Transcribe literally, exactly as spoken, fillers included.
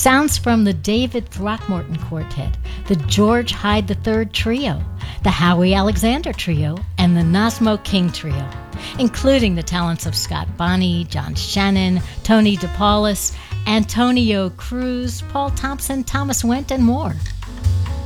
Sounds from the David Throckmorton Quartet, the George Hyde the third Trio, the Howie Alexander Trio, and the Nasmo King Trio, including the talents of Scott Bonney, John Shannon, Tony DePaulis, Antonio Cruz, Paul Thompson, Thomas Went, and more.